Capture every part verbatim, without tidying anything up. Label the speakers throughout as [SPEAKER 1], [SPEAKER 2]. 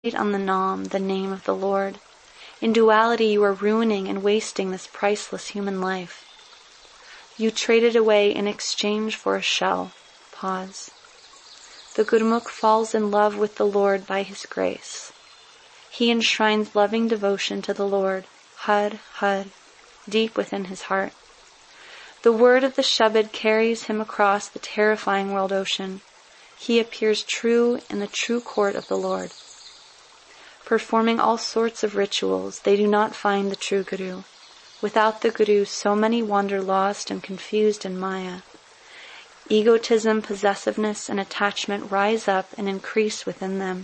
[SPEAKER 1] on the Nam, the name of the Lord. In duality you are ruining and wasting this priceless human life. You trade it away in exchange for a shell. Pause. The Gurmukh falls in love with the Lord by his grace. He enshrines loving devotion to the Lord, Had, Had, deep within his heart. The word of the Shabad carries him across the terrifying world ocean. He appears true in the true court of the Lord. Performing all sorts of rituals, they do not find the true Guru. Without the Guru, so many wander lost and confused in Maya. Egotism, possessiveness, and attachment rise up and increase within them.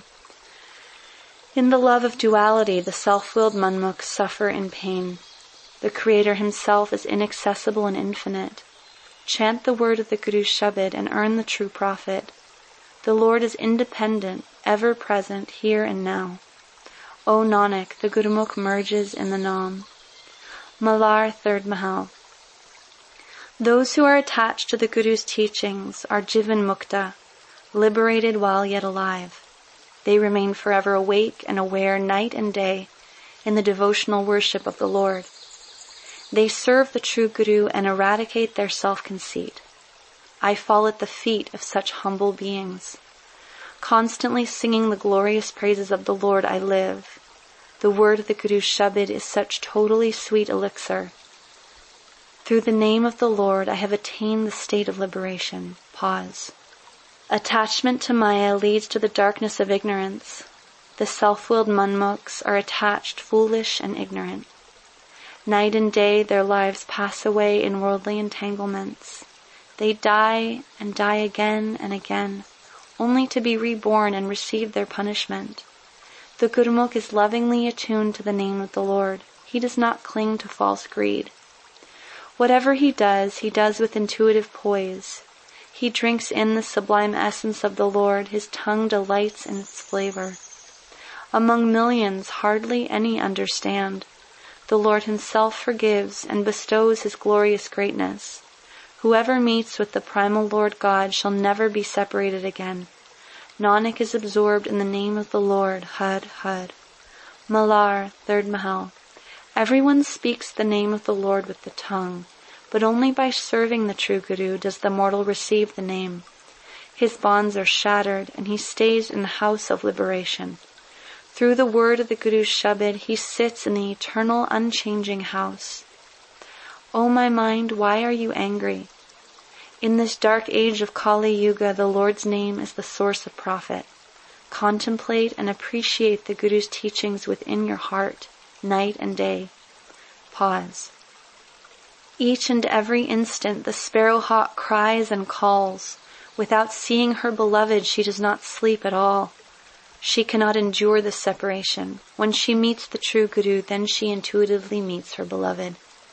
[SPEAKER 1] In the love of duality, the self-willed Manmukhs suffer in pain. The Creator himself is inaccessible and infinite. Chant the word of the Guru Shabad and earn the true profit. The Lord is independent, ever present, here and now. O Nanak, the Gurmukh merges in the Nam. Malar, third Mahal. Those who are attached to the Guru's teachings are Jivan Mukta, liberated while yet alive. They remain forever awake and aware night and day in the devotional worship of the Lord. They serve the true Guru and eradicate their self-conceit. I fall at the feet of such humble beings. Constantly singing the glorious praises of the Lord I live. The word of the Guru Shabad is such totally sweet elixir. Through the name of the Lord I have attained the state of liberation. Pause. Attachment to Maya leads to the darkness of ignorance. The self-willed Manmukhs are attached, foolish, and ignorant. Night and day their lives pass away in worldly entanglements. They die and die again and again, only to be reborn and receive their punishment. The Gurmukh is lovingly attuned to the name of the Lord. He does not cling to false greed. Whatever he does, he does with intuitive poise. He drinks in the sublime essence of the Lord. His tongue delights in its flavor. Among millions, hardly any understand. The Lord himself forgives and bestows his glorious greatness. Whoever meets with the primal Lord God shall never be separated again. Nanak is absorbed in the name of the Lord, Had, Had. Malar, third Mahal. Everyone speaks the name of the Lord with the tongue, but only by serving the true Guru does the mortal receive the name. His bonds are shattered, and he stays in the house of liberation. Through the word of the Guru's Shabad, he sits in the eternal, unchanging house. O my mind, why are you angry? In this dark age of Kali Yuga, the Lord's name is the source of profit. Contemplate and appreciate the Guru's teachings within your heart, night and day. Pause. Each and every instant the sparrowhawk cries and calls. Without seeing her beloved, she does not sleep at all. She cannot endure this separation. When she meets the true Guru, then she intuitively meets her beloved.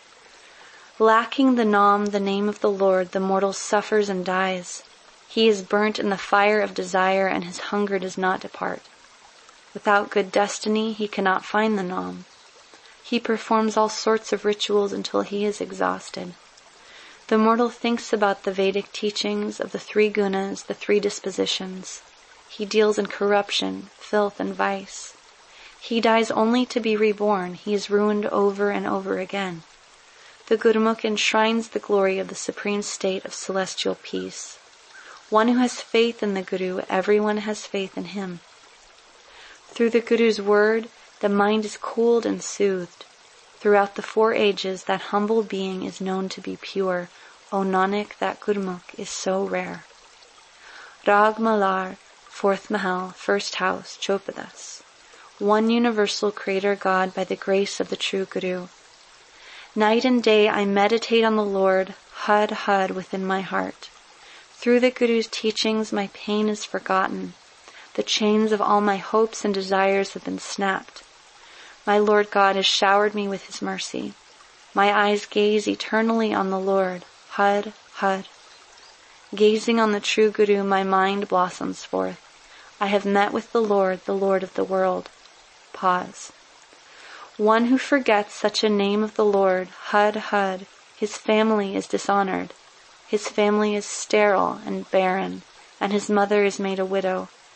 [SPEAKER 1] Lacking the Nam, the name of the Lord, the mortal suffers and dies. He is burnt in the fire of desire, and his hunger does not depart. Without good destiny, he cannot find the Nam. He performs all sorts of rituals until he is exhausted. The mortal thinks about the Vedic teachings of the three gunas, the three dispositions. He deals in corruption, filth, and vice. He dies only to be reborn. He is ruined over and over again. The Gurmukh enshrines the glory of the supreme state of celestial peace. One who has faith in the Guru, everyone has faith in him. Through the Guru's word, the mind is cooled and soothed. Throughout the four ages, that humble being is known to be pure. O Nanak, that Gurmukh is so rare. Rag Malar, fourth Mahal, first house, Chopadas. One universal Creator God by the grace of the true Guru. Night and day I meditate on the Lord, Had, Had, within my heart. Through the Guru's teachings my pain is forgotten. The chains of all my hopes and desires have been snapped. My Lord God has showered me with his mercy. My eyes gaze eternally on the Lord, Had, Had. Gazing on the true Guru, my mind blossoms forth. I have met with the Lord, the Lord of the world. Pause. One who forgets such a name of the Lord, Had, Had, his family is dishonored. His family is sterile and barren, and his mother is made a widow.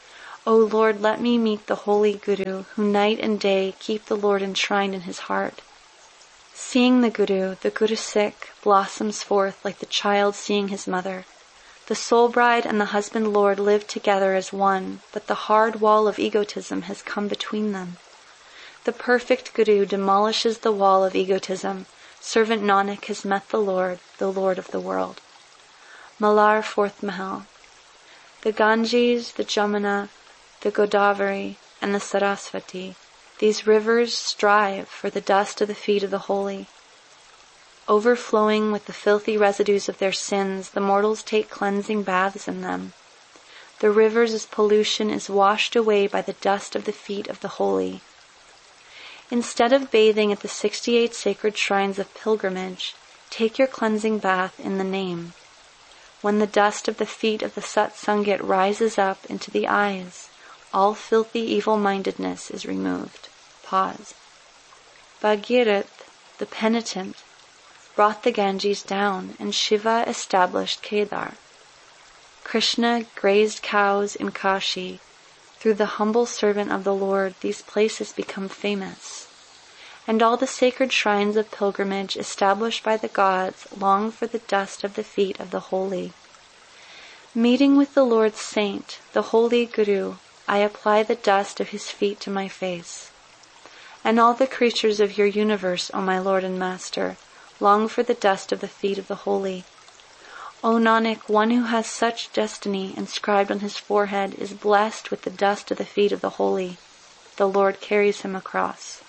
[SPEAKER 1] O Lord, let me meet the holy Guru, who night and day keep the Lord enshrined in his heart. Seeing the Guru, the Guru Sikh blossoms forth like the child seeing his mother. The soul bride and the husband Lord live together as one, but the hard wall of egotism has come between them. The perfect Guru demolishes the wall of egotism. Servant Nanak has met the Lord, the Lord of the world. Malar, fourth Mahal. The Ganges, the Jamuna, the Godavari, and the Sarasvati, these rivers strive for the dust of the feet of the holy. Overflowing with the filthy residues of their sins, the mortals take cleansing baths in them. The rivers' pollution is washed away by the dust of the feet of the holy. Instead of bathing at the sixty-eight sacred shrines of pilgrimage, take your cleansing bath in the name. When the dust of the feet of the Satsangit rises up into the eyes, all filthy evil-mindedness is removed. Pause. Bhagirath, the penitent, brought the Ganges down, and Shiva established Kedar. Krishna grazed cows in Kashi. Through the humble servant of the Lord, these places become famous. And all the sacred shrines of pilgrimage established by the gods long for the dust of the feet of the holy. Meeting with the Lord's saint, the holy Guru, I apply the dust of his feet to my face. And all the creatures of your universe, O my Lord and Master, long for the dust of the feet of the holy. O Nanak, one who has such destiny inscribed on his forehead is blessed with the dust of the feet of the holy. The Lord carries him across.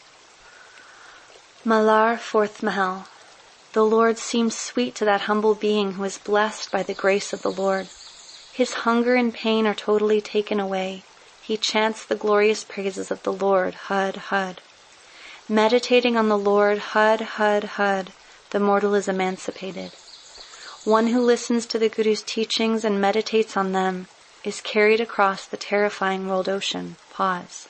[SPEAKER 1] Malar, fourth Mahal. The Lord seems sweet to that humble being who is blessed by the grace of the Lord. His hunger and pain are totally taken away. He chants the glorious praises of the Lord, Hud, Hud. Meditating on the Lord, Hud, Hud, Hud, the mortal is emancipated. One who listens to the Guru's teachings and meditates on them is carried across the terrifying world ocean. Pause.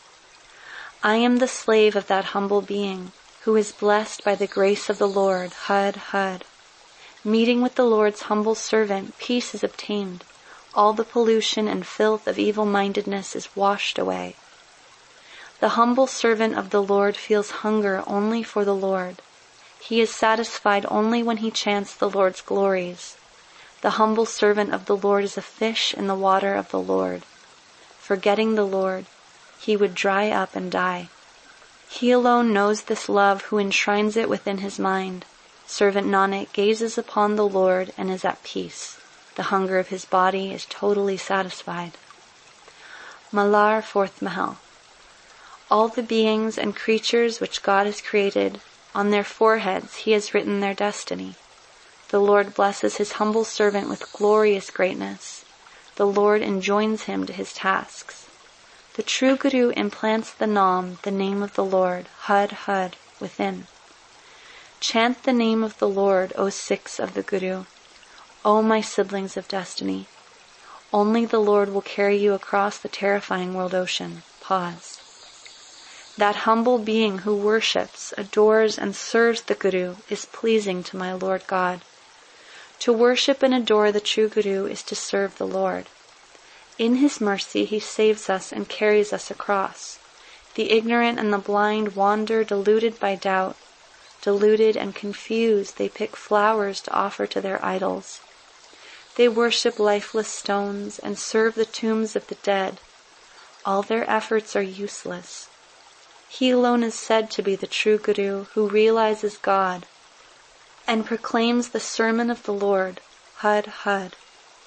[SPEAKER 1] I am the slave of that humble being who is blessed by the grace of the Lord, Hud, Hud. Meeting with the Lord's humble servant, peace is obtained. All the pollution and filth of evil-mindedness is washed away. The humble servant of the Lord feels hunger only for the Lord. He is satisfied only when he chants the Lord's glories. The humble servant of the Lord is a fish in the water of the Lord. Forgetting the Lord, he would dry up and die. He alone knows this love who enshrines it within his mind. Servant Nanak gazes upon the Lord and is at peace. The hunger of his body is totally satisfied. Malar, fourth Mahal. All the beings and creatures which God has created, on their foreheads he has written their destiny. The Lord blesses his humble servant with glorious greatness. The Lord enjoins him to his tasks. The true Guru implants the Nam, the name of the Lord, Hud, Hud, within. Chant the name of the Lord, O Sikhs of the Guru, O my siblings of destiny. Only the Lord will carry you across the terrifying world ocean. Pause. That humble being who worships, adores, and serves the Guru is pleasing to my Lord God. To worship and adore the true Guru is to serve the Lord. In his mercy he saves us and carries us across. The ignorant and the blind wander deluded by doubt. Deluded and confused, they pick flowers to offer to their idols. They worship lifeless stones and serve the tombs of the dead. All their efforts are useless. He alone is said to be the true Guru who realizes God and proclaims the sermon of the Lord, Hud, Hud.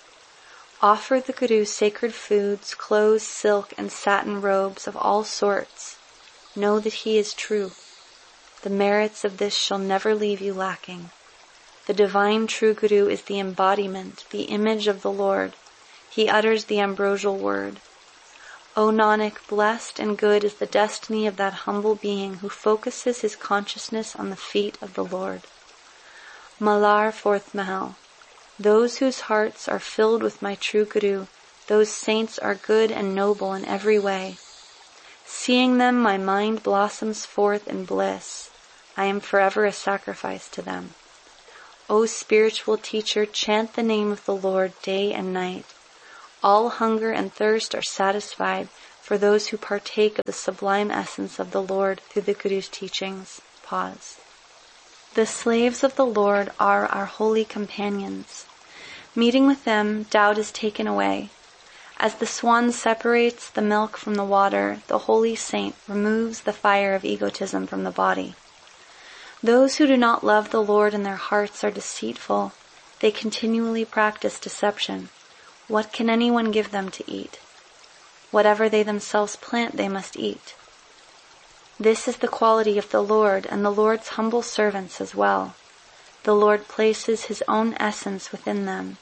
[SPEAKER 1] Offer the Guru sacred foods, clothes, silk, and satin robes of all sorts. Know that he is true. The merits of this shall never leave you lacking. The divine true Guru is the embodiment, the image of the Lord. He utters the ambrosial word. O Nanak, blessed and good is the destiny of that humble being who focuses his consciousness on the feet of the Lord. Malar, fourth Mahal. Those whose hearts are filled with my true Guru, those saints are good and noble in every way. Seeing them, my mind blossoms forth in bliss. I am forever a sacrifice to them. O spiritual teacher, chant the name of the Lord day and night. All hunger and thirst are satisfied for those who partake of the sublime essence of the Lord through the Guru's teachings. Pause. The slaves of the Lord are our holy companions. Meeting with them, doubt is taken away. As the swan separates the milk from the water, the holy saint removes the fire of egotism from the body. Those who do not love the Lord in their hearts are deceitful. They continually practice deception. What can anyone give them to eat? Whatever they themselves plant, they must eat. This is the quality of the Lord and the Lord's humble servants as well. The Lord places His own essence within them.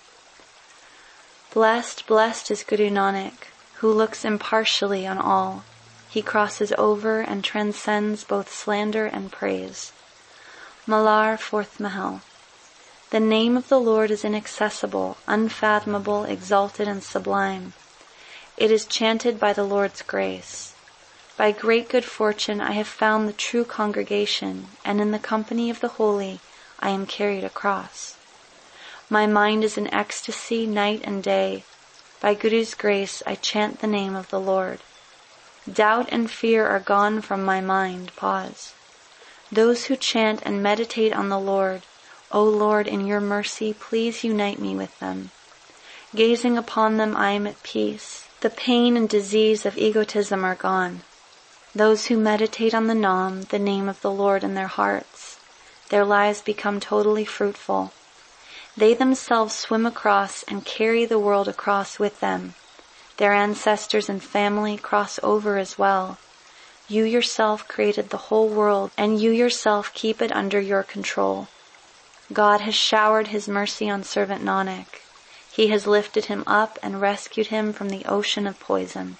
[SPEAKER 1] Blessed, blessed is Guru Nanak, who looks impartially on all. He crosses over and transcends both slander and praise. Malar, fourth Mahal. The name of the Lord is inaccessible, unfathomable, exalted, and sublime. It is chanted by the Lord's grace. By great good fortune I have found the true congregation, and in the company of the holy I am carried across. My mind is in ecstasy night and day. By Guru's grace I chant the name of the Lord. Doubt and fear are gone from my mind. Pause. Those who chant and meditate on the Lord, O Lord, in your mercy, please unite me with them. Gazing upon them, I am at peace. The pain and disease of egotism are gone. Those who meditate on the Nam, the name of the Lord, in their hearts, their lives become totally fruitful. They themselves swim across and carry the world across with them. Their ancestors and family cross over as well. You yourself created the whole world, and you yourself keep it under your control. God has showered His mercy on servant Nanak. He has lifted him up and rescued him from the ocean of poison.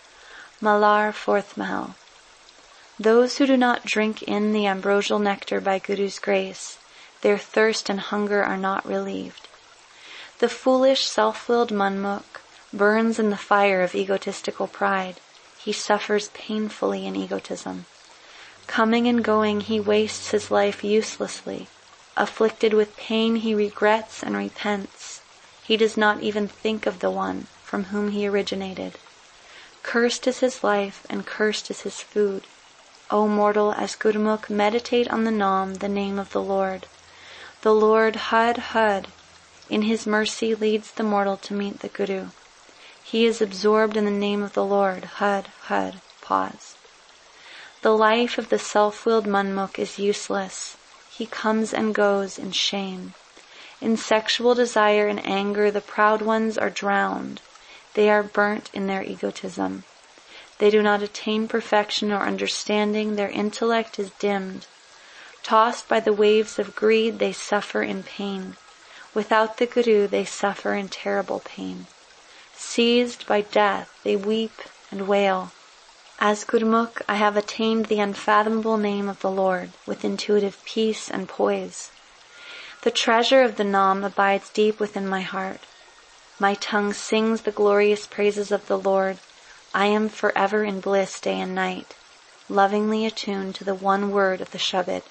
[SPEAKER 1] Malar, fourth Mahal. Those who do not drink in the ambrosial nectar by Guru's grace, their thirst and hunger are not relieved. The foolish, self-willed Manmukh burns in the fire of egotistical pride. He suffers painfully in egotism. Coming and going, he wastes his life uselessly. Afflicted with pain, he regrets and repents. He does not even think of the one from whom he originated. Cursed is his life, and cursed is his food. O mortal, as Gurmukh, meditate on the Nam, the name of the Lord. The Lord, Hud, Hud, in His mercy leads the mortal to meet the Guru. He is absorbed in the name of the Lord, Hud, Hud. Pause. The life of the self-willed Manmukh is useless. He comes and goes in shame. In sexual desire and anger, the proud ones are drowned. They are burnt in their egotism. They do not attain perfection or understanding. Their intellect is dimmed. Tossed by the waves of greed, they suffer in pain. Without the Guru, they suffer in terrible pain. Seized by death, they weep and wail. As Gurmukh, I have attained the unfathomable name of the Lord with intuitive peace and poise. The treasure of the Nam abides deep within my heart. My tongue sings the glorious praises of the Lord. I am forever in bliss day and night, lovingly attuned to the one word of the Shabad.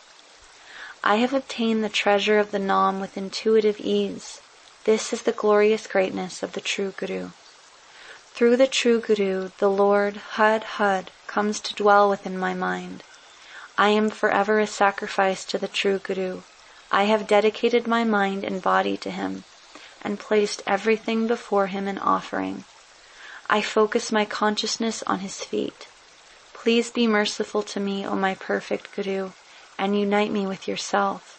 [SPEAKER 1] I have obtained the treasure of the Nam with intuitive ease. This is the glorious greatness of the true Guru. Through the true Guru, the Lord, Hud, Hud, comes to dwell within my mind. I am forever a sacrifice to the true Guru. I have dedicated my mind and body to Him, and placed everything before Him in offering. I focus my consciousness on His feet. Please be merciful to me, O my perfect Guru, and unite me with yourself.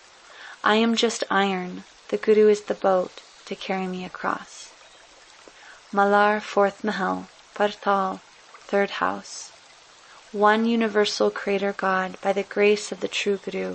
[SPEAKER 1] I am just iron. The Guru is the boat to carry me across. Malar, fourth Mahal, Partal, third house. One universal Creator God, by the grace of the true Guru.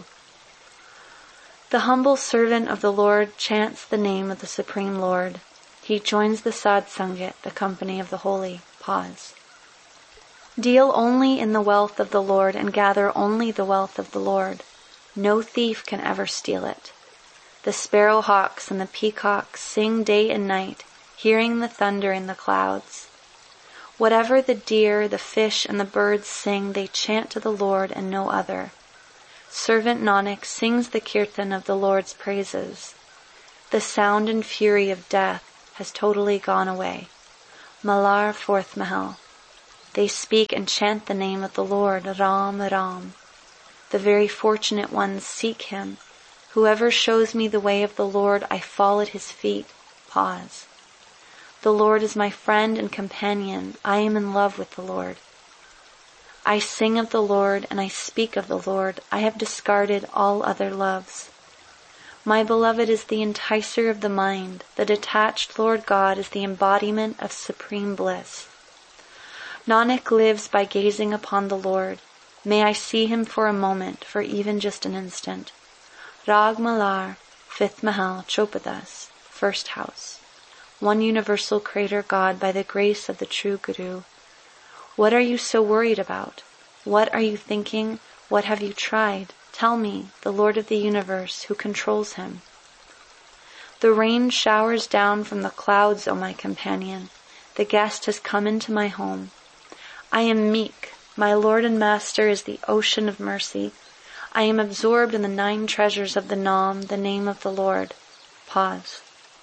[SPEAKER 1] The humble servant of the Lord chants the name of the Supreme Lord. He joins the Sad Sangat, the company of the holy. Pause. Deal only in the wealth of the Lord and gather only the wealth of the Lord. No thief can ever steal it. The sparrowhawks and the peacocks sing day and night, hearing the thunder in the clouds. Whatever the deer, the fish, and the birds sing, they chant to the Lord and no other. Servant Nanak sings the kirtan of the Lord's praises. The sound and fury of death, has totally gone away. Malar fourth Mahal. They speak and chant the name of the Lord, Ram, Ram. The very fortunate ones seek him. Whoever shows me the way of the Lord, I fall at his feet. Pause. The Lord is my friend and companion. I am in love with the Lord. I sing of the Lord and I speak of the Lord. I have discarded all other loves. My beloved is the enticer of the mind. The detached Lord God is the embodiment of supreme bliss. Nanak lives by gazing upon the Lord. May I see him for a moment, for even just an instant. Rag Malar, fifth Mahal, Chopadas, first house. One universal creator God by the grace of the true Guru. What are you so worried about? What are you thinking? What have you tried? Tell me, the Lord of the universe, who controls him. The rain showers down from the clouds, O my companion. The guest has come into my home. I am meek. My Lord and Master is the ocean of mercy. I am absorbed in the nine treasures of the Nam, the name of the Lord. Pause.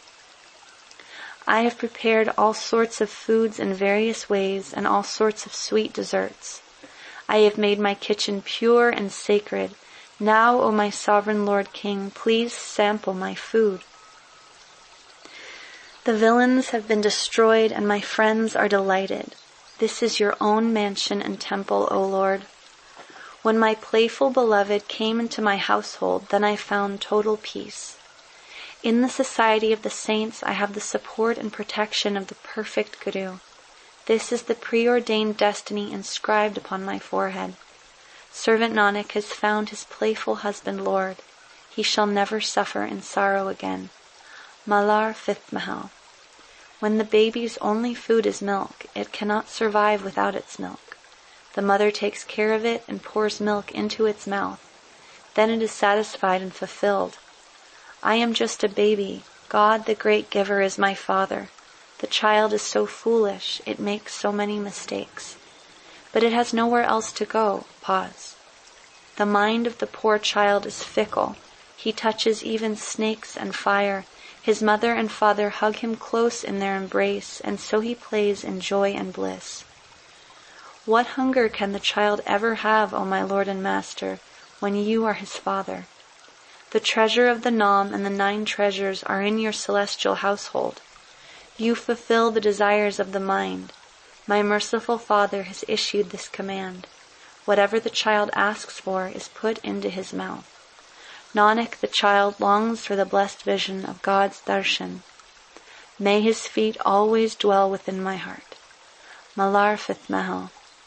[SPEAKER 1] I have prepared all sorts of foods in various ways and all sorts of sweet desserts. I have made my kitchen pure and sacred. Now, O my sovereign Lord King, please sample my food. The villains have been destroyed and my friends are delighted. This is your own mansion and temple, O Lord. When my playful beloved came into my household, then I found total peace. In the society of the saints, I have the support and protection of the perfect Guru. This is the preordained destiny inscribed upon my forehead. Servant Nanak has found his playful husband Lord. He shall never suffer in sorrow again. Malar fifth Mahal. When the baby's only food is milk, it cannot survive without its milk. The mother takes care of it and pours milk into its mouth. Then it is satisfied and fulfilled. I am just a baby. God, the great giver, is my father. The child is so foolish, it makes so many mistakes. But it has nowhere else to go. Pause. The mind of the poor child is fickle. He touches even snakes and fire. His mother and father hug him close in their embrace, and so he plays in joy and bliss. What hunger can the child ever have, O my Lord and Master, when you are his father? The treasure of the Nam and the nine treasures are in your celestial household. You fulfill the desires of the mind. My merciful Father has issued this command. Whatever the child asks for is put into his mouth. Nanak, the child, longs for the blessed vision of God's darshan. May his feet always dwell within my heart. Malar fifth Mahal.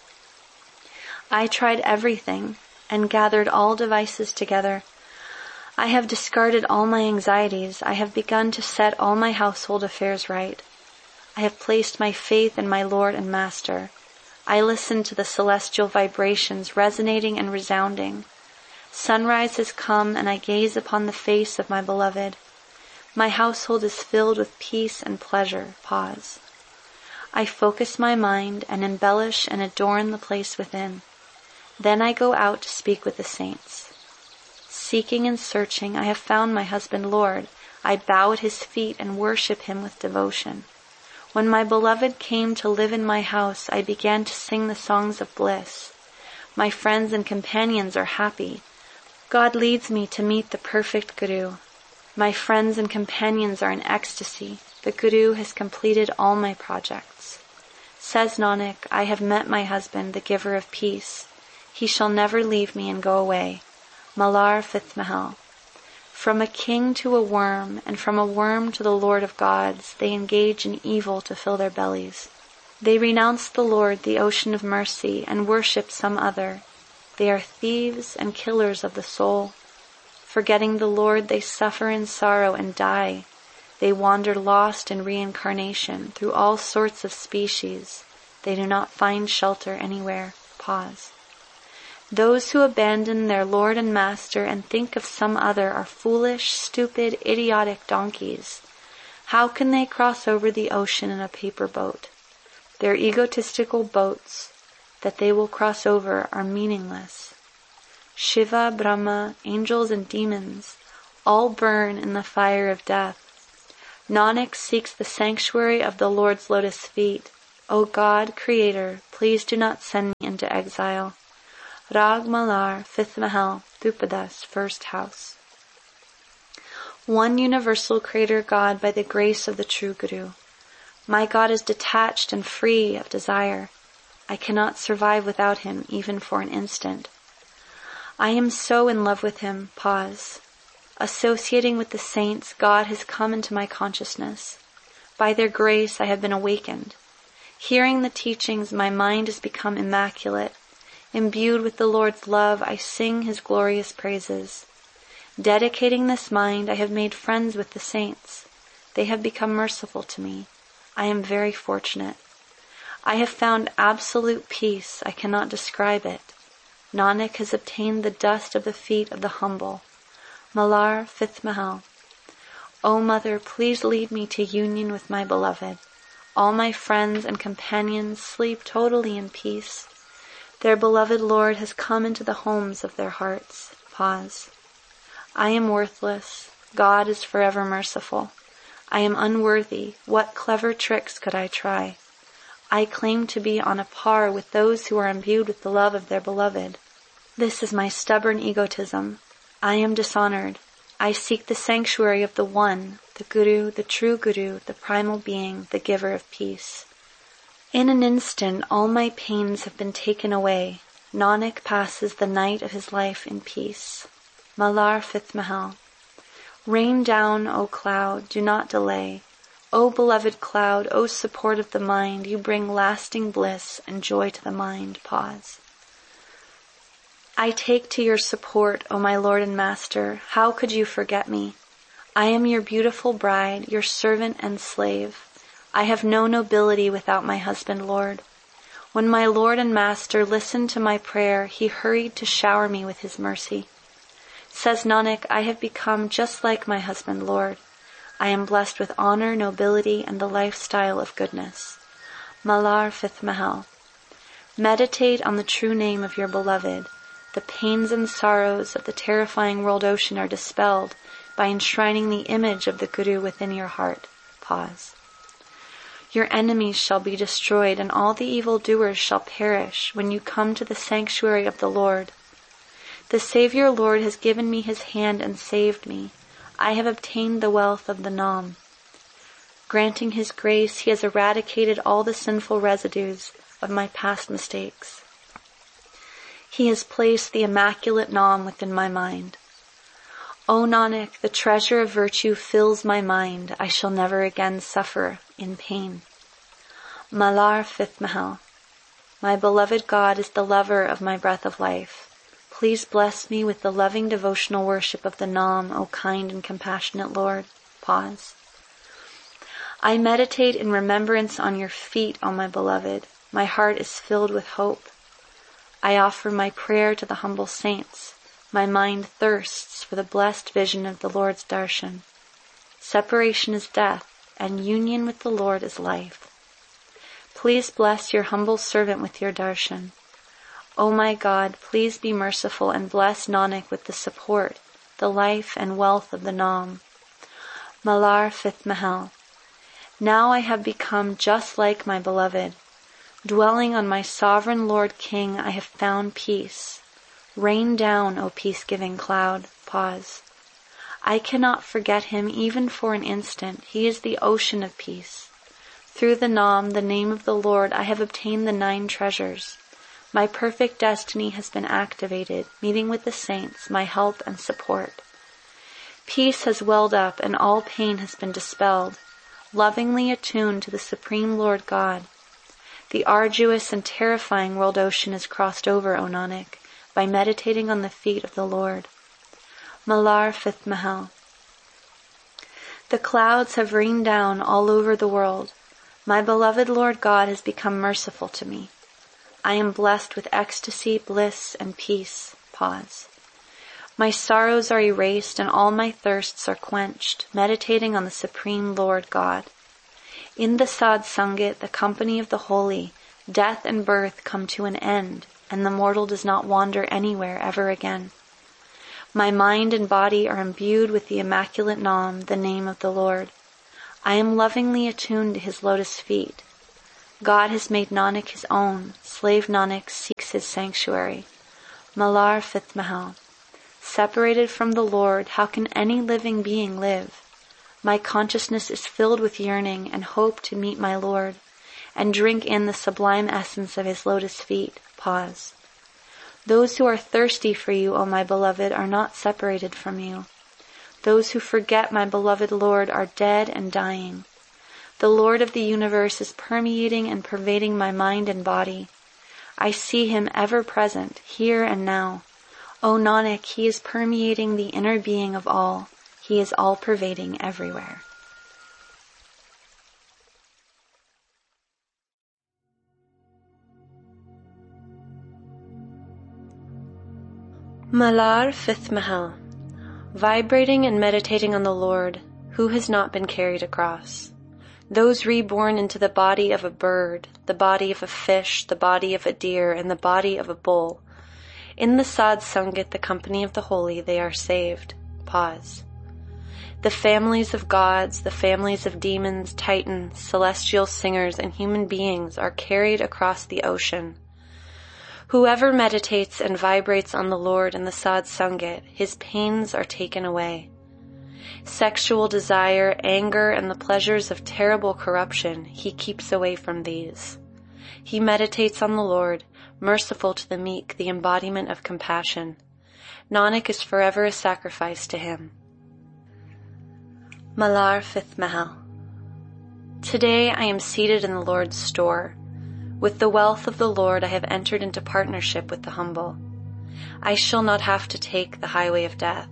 [SPEAKER 1] I tried everything and gathered all devices together. I have discarded all my anxieties. I have begun to set all my household affairs right. I have placed my faith in my Lord and Master. I listen to the celestial vibrations resonating and resounding. Sunrise has come and I gaze upon the face of my beloved. My household is filled with peace and pleasure. Pause. I focus my mind and embellish and adorn the place within. Then I go out to speak with the saints. Seeking and searching, I have found my husband Lord. I bow at his feet and worship him with devotion. When my beloved came to live in my house, I began to sing the songs of bliss. My friends and companions are happy. God leads me to meet the perfect Guru. My friends and companions are in ecstasy. The Guru has completed all my projects. Says Nanak, I have met my husband, the giver of peace. He shall never leave me and go away. Malar fifth Mahal. From a king to a worm, and from a worm to the Lord of gods, they engage in evil to fill their bellies. They renounce the Lord, the ocean of mercy, and worship some other. They are thieves and killers of the soul. Forgetting the Lord, they suffer in sorrow and die. They wander lost in reincarnation through all sorts of species. They do not find shelter anywhere. Pause. Those who abandon their Lord and Master and think of some other are foolish, stupid, idiotic donkeys. How can they cross over the ocean in a paper boat? Their egotistical boats that they will cross over are meaningless. Shiva, Brahma, angels and demons all burn in the fire of death. Nanak seeks the sanctuary of the Lord's lotus feet. O God, Creator, please do not send me into exile. Rag Malar, fifth Mahal, Drupadas, first house. One universal Creator God by the grace of the true Guru. My God is detached and free of desire. I cannot survive without him, even for an instant. I am so in love with him. Pause. Associating with the saints, God has come into my consciousness. By their grace, I have been awakened. Hearing the teachings, my mind has become immaculate. Imbued with the Lord's love, I sing his glorious praises. Dedicating this mind, I have made friends with the saints. They have become merciful to me. I am very fortunate. I have found absolute peace. I cannot describe it. Nanak has obtained the dust of the feet of the humble. Malar, fifth Mahal. O Mother, please lead me to union with my beloved. All my friends and companions sleep totally in peace. Their beloved Lord has come into the homes of their hearts. Pause. I am worthless. God is forever merciful. I am unworthy. What clever tricks could I try? I claim to be on a par with those who are imbued with the love of their beloved. This is my stubborn egotism. I am dishonored. I seek the sanctuary of the One, the Guru, the true Guru, the primal being, the giver of peace. In an instant, all my pains have been taken away. Nanak passes the night of his life in peace. Malar, fifth Mahal. Rain down, O cloud, do not delay. O beloved cloud, O support of the mind, you bring lasting bliss and joy to the mind. Pause. I take to your support, O my Lord and Master. How could you forget me? I am your beautiful bride, your servant and slave. I have no nobility without my husband, Lord. When my Lord and Master listened to my prayer, he hurried to shower me with his mercy. Says Nanak, I have become just like my husband, Lord. I am blessed with honor, nobility, and the lifestyle of goodness. Malar, fifth Mahal. Meditate on the true name of your beloved. The pains and sorrows of the terrifying world ocean are dispelled by enshrining the image of the Guru within your heart. Pause. Your enemies shall be destroyed, and all the evildoers shall perish when you come to the sanctuary of the Lord. The Savior Lord has given me his hand and saved me. I have obtained the wealth of the Nam. Granting his grace, he has eradicated all the sinful residues of my past mistakes. He has placed the immaculate Nam within my mind. O Nanak, the treasure of virtue fills my mind. I shall never again suffer in pain. Malar, fifth Mahal. My beloved God is the lover of my breath of life. Please bless me with the loving devotional worship of the Nam, O kind and compassionate Lord. Pause. I meditate in remembrance on your feet, O my beloved. My heart is filled with hope. I offer my prayer to the humble saints. My mind thirsts for the blessed vision of the Lord's darshan. Separation is death, and union with the Lord is life. Please bless your humble servant with your darshan. O my God, please be merciful and bless Nanak with the support, the life and wealth of the Nam. Malar, fifth Mahal. Now I have become just like my beloved. Dwelling on my sovereign Lord King, I have found peace. Rain down, O peace-giving cloud. Pause. I cannot forget him even for an instant. He is the ocean of peace. Through the Nam, the name of the Lord, I have obtained the nine treasures. My perfect destiny has been activated, meeting with the saints, my help and support. Peace has welled up and all pain has been dispelled, lovingly attuned to the Supreme Lord God. The arduous and terrifying world ocean is crossed over, O Nanak, by meditating on the feet of the Lord. Malar, fifth Mahal. The clouds have rained down all over the world. My beloved Lord God has become merciful to me. I am blessed with ecstasy, bliss, and peace. Pause. My sorrows are erased and all my thirsts are quenched, meditating on the Supreme Lord God. In the Sad Sangat, the company of the holy, death and birth come to an end, and the mortal does not wander anywhere ever again. My mind and body are imbued with the immaculate Nam, the name of the Lord. I am lovingly attuned to his lotus feet. God has made Nanak his own. Slave Nanak seeks his sanctuary. Malar fifth Mahal. Separated from the Lord, how can any living being live? My consciousness is filled with yearning and hope to meet my Lord and drink in the sublime essence of his lotus feet. Pause. Those who are thirsty for you, O my beloved, are not separated from you. Those who forget my beloved Lord are dead and dying. The Lord of the universe is permeating and pervading my mind and body. I see him ever present, here and now. O Nanak, he is permeating the inner being of all. He is all-pervading everywhere. Malar fifth Mahal. Vibrating and meditating on the Lord, who has not been carried across? Those reborn into the body of a bird, the body of a fish, the body of a deer, and the body of a bull. In the Sad Sangat, the company of the holy, they are saved. Pause. The families of gods, the families of demons, titans, celestial singers, and human beings are carried across the ocean. Whoever meditates and vibrates on the Lord in the Sad Sangat, his pains are taken away. Sexual desire, anger, and the pleasures of terrible corruption, he keeps away from these. He meditates on the Lord, merciful to the meek, the embodiment of compassion. Nanak is forever a sacrifice to him. Malar fifth Mahal. Today I am seated in the Lord's store. With the wealth of the Lord I have entered into partnership with the humble. I shall not have to take the highway of death.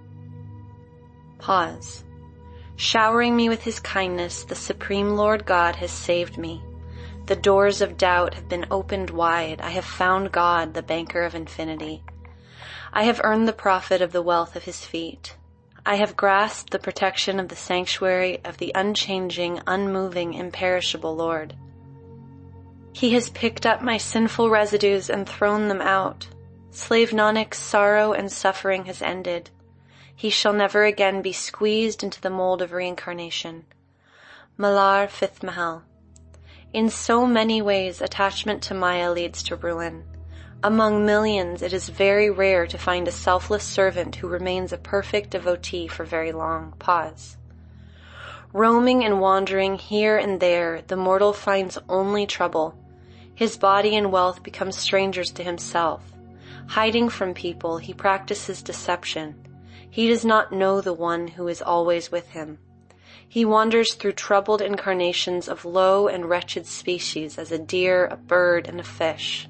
[SPEAKER 1] Pause. Showering me with his kindness, the Supreme Lord God has saved me. The doors of doubt have been opened wide. I have found God, the banker of infinity. I have earned the profit of the wealth of his feet. I have grasped the protection of the sanctuary of the unchanging, unmoving, imperishable Lord. He has picked up my sinful residues and thrown them out. Slave Nanak's sorrow and suffering has ended. He shall never again be squeezed into the mold of reincarnation. Malar fifth Mahal. In so many ways, attachment to Maya leads to ruin. Among millions, it is very rare to find a selfless servant who remains a perfect devotee for very long. Pause. Roaming and wandering here and there, the mortal finds only trouble. His body and wealth become strangers to himself. Hiding from people, he practices deception. He does not know the one who is always with him. He wanders through troubled incarnations of low and wretched species as a deer, a bird, and a fish.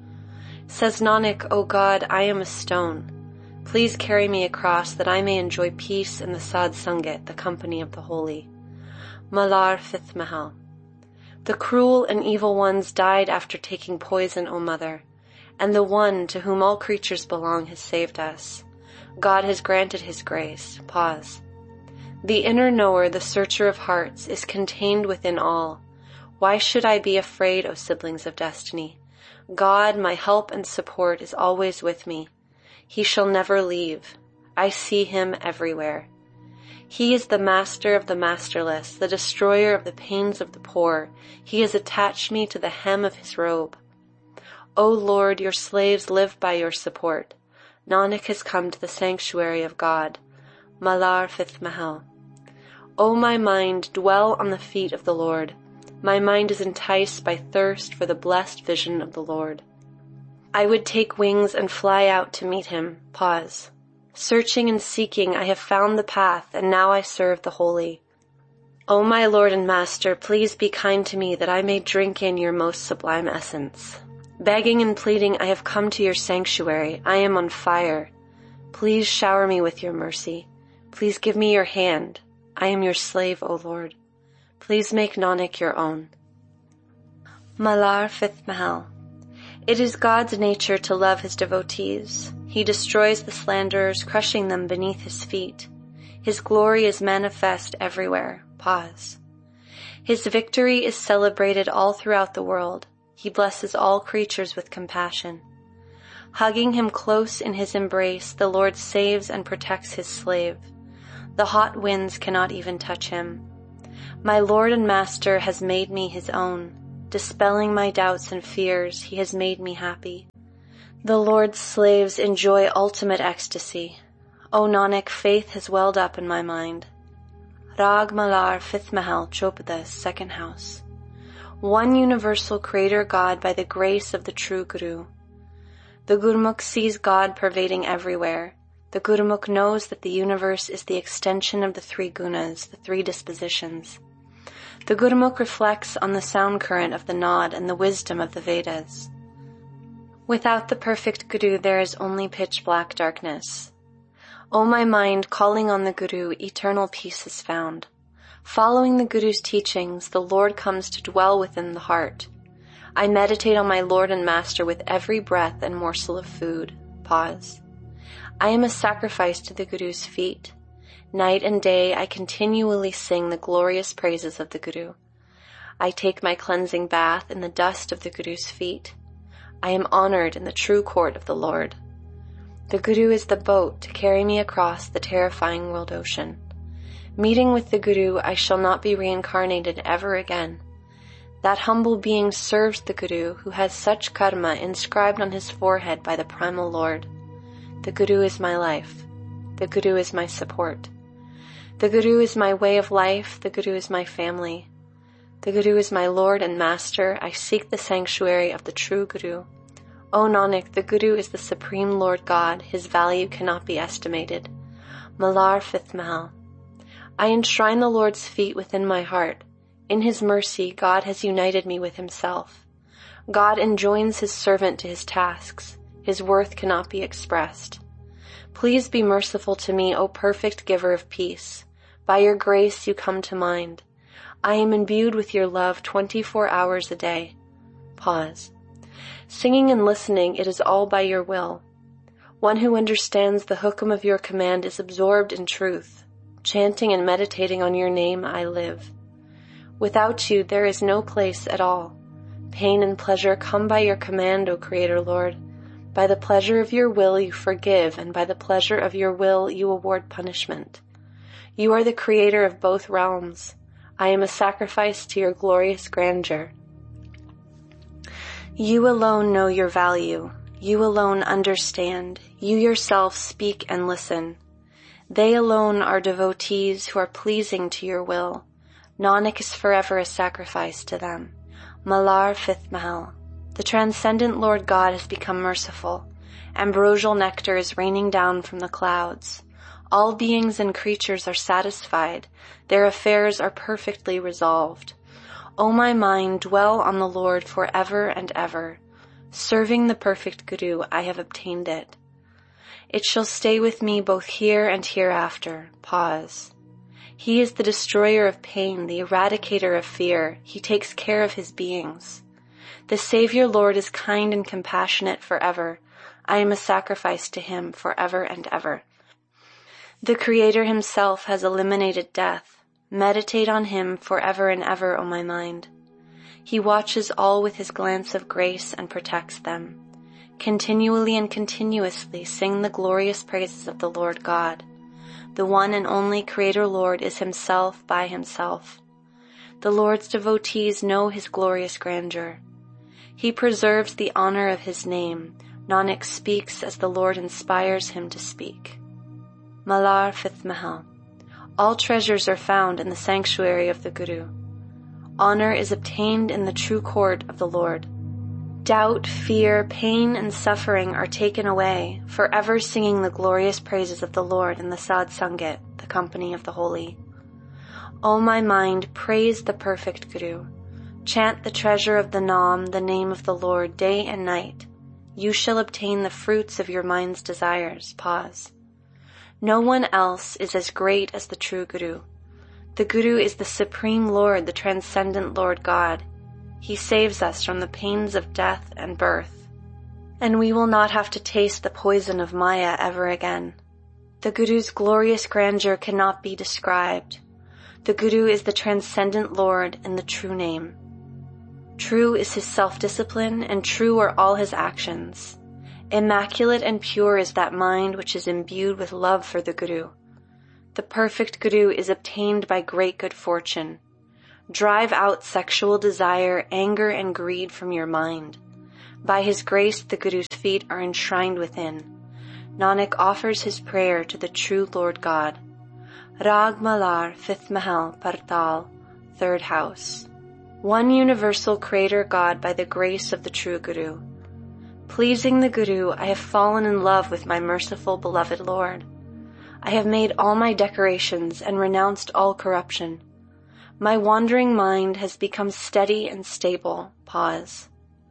[SPEAKER 1] Says Nanak, O God, I am a stone. Please carry me across that I may enjoy peace in the Sad Sangat, the company of the holy. Malar fifth Mahal. The cruel and evil ones died after taking poison, O Mother, and the one to whom all creatures belong has saved us. God has granted his grace. Pause. The inner knower, the searcher of hearts, is contained within all. Why should I be afraid, O siblings of destiny? God, my help and support, is always with me. He shall never leave. I see him everywhere. He is the master of the masterless, the destroyer of the pains of the poor. He has attached me to the hem of his robe. O Lord, your slaves live by your support. Nanak has come to the sanctuary of God. Malar fifth Mahal. O my mind, dwell on the feet of the Lord. My mind is enticed by thirst for the blessed vision of the Lord. I would take wings and fly out to meet him. Pause. Searching and seeking, I have found the path, and now I serve the holy. O my Lord and Master, please be kind to me that I may drink in your most sublime essence. Begging and pleading, I have come to your sanctuary. I am on fire. Please shower me with your mercy. Please give me your hand. I am your slave, O Lord. Please make Nanak your own. Malar fifth Mahal. It is God's nature to love his devotees. He destroys the slanderers, crushing them beneath his feet. His glory is manifest everywhere. Pause. His victory is celebrated all throughout the world. He blesses all creatures with compassion. Hugging him close in his embrace, the Lord saves and protects his slave. The hot winds cannot even touch him. My Lord and Master has made me his own. Dispelling my doubts and fears, he has made me happy. The Lord's slaves enjoy ultimate ecstasy. O Nanak, faith has welled up in my mind. Rag Malar, fifth Mahal, Chopada, second house. One universal creator God by the grace of the true Guru. The Gurmukh sees God pervading everywhere. The Gurmukh knows that the universe is the extension of the three gunas, the three dispositions. The Gurmukh reflects on the sound current of the Naad and the wisdom of the Vedas. Without the perfect Guru, there is only pitch black darkness. O my mind, calling on the Guru, eternal peace is found. Following the Guru's teachings, the Lord comes to dwell within the heart. I meditate on my Lord and Master with every breath and morsel of food. Pause. I am a sacrifice to the Guru's feet. Night and day I continually sing the glorious praises of the Guru. I take my cleansing bath in the dust of the Guru's feet. I am honored in the true court of the Lord. The Guru is the boat to carry me across the terrifying world ocean. Meeting with the Guru, I shall not be reincarnated ever again. That humble being serves the Guru who has such karma inscribed on his forehead by the primal Lord. The Guru is my life. The Guru is my support. The Guru is my way of life. The Guru is my family. The Guru is my Lord and Master. I seek the sanctuary of the true Guru. O Nanak, the Guru is the Supreme Lord God. His value cannot be estimated. Malar, fifth Mahal. I enshrine the Lord's feet within my heart. In his mercy, God has united me with himself. God enjoins his servant to his tasks. His worth cannot be expressed. Please be merciful to me, O perfect giver of peace. By your grace you come to mind. I am imbued with your love twenty-four hours a day. Pause. Singing and listening, it is all by your will. One who understands the hukum of your command is absorbed in truth. Chanting and meditating on your name, I live. Without you, there is no place at all. Pain and pleasure come by your command, O Creator Lord. By the pleasure of your will you forgive, and by the pleasure of your will you award punishment. You are the creator of both realms. I am a sacrifice to your glorious grandeur. You alone know your value. You alone understand. You yourself speak and listen. They alone are devotees who are pleasing to your will. Nanak is forever a sacrifice to them. Malar, fifth Mahal. The transcendent Lord God has become merciful. Ambrosial nectar is raining down from the clouds. All beings and creatures are satisfied. Their affairs are perfectly resolved. O my mind, dwell on the Lord forever and ever. Serving the perfect Guru, I have obtained it. It shall stay with me both here and hereafter. Pause. He is the destroyer of pain, the eradicator of fear. He takes care of his beings. The Savior Lord is kind and compassionate forever. I am a sacrifice to him forever and ever. The Creator himself has eliminated death. Meditate on him forever and ever, O my mind. He watches all with his glance of grace and protects them. Continually and continuously sing the glorious praises of the Lord God. The one and only Creator Lord is himself by himself. The Lord's devotees know his glorious grandeur. He preserves the honor of his name. Nanak speaks as the Lord inspires him to speak. Malar, fifth Mahal. All treasures are found in the sanctuary of the Guru. Honor is obtained in the true court of the Lord. Doubt, fear, pain, and suffering are taken away, forever singing the glorious praises of the Lord in the Sad Sangat, the company of the holy. O my mind, praise the perfect Guru. Chant the treasure of the Naam, the name of the Lord, day and night. You shall obtain the fruits of your mind's desires. Pause. No one else is as great as the true Guru. The Guru is the Supreme Lord, the Transcendent Lord God. He saves us from the pains of death and birth, and we will not have to taste the poison of Maya ever again. The Guru's glorious grandeur cannot be described. The Guru is the Transcendent Lord in the true name. True is his self-discipline, and true are all his actions. Immaculate and pure is that mind which is imbued with love for the Guru. The perfect Guru is obtained by great good fortune. Drive out sexual desire, anger, and greed from your mind. By his grace, the Guru's feet are enshrined within. Nanak offers his prayer to the true Lord God. Rag Malar, fifth Mahal, Partal, third house. One universal creator God by the grace of the true Guru. Pleasing the Guru, I have fallen in love with my merciful beloved Lord. I have made all my decorations and renounced all corruption. My wandering mind has become steady and stable. Pause.